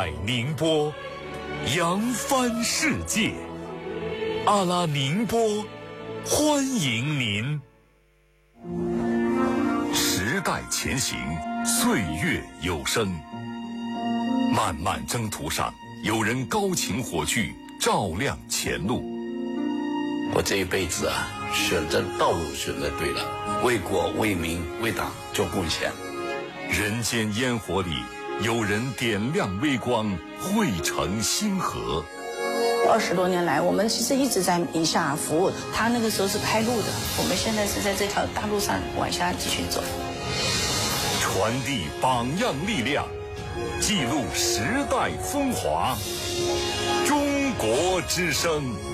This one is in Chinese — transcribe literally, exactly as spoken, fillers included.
代宁波，扬帆世界。阿拉宁波，欢迎您。时代前行，岁月有声。漫漫征途上，有人高擎火炬，照亮前路。 我这一辈子啊，选择道路选择对了，为国为民为党做贡献。 人间烟火里，有人点亮微光，汇成星河。 二十多年来，我们其实一直在宁夏服务。他那个时候是开路的，我们现在是在这条大路上往下继续走。 传递榜样力量，记录时代风华。中国之声。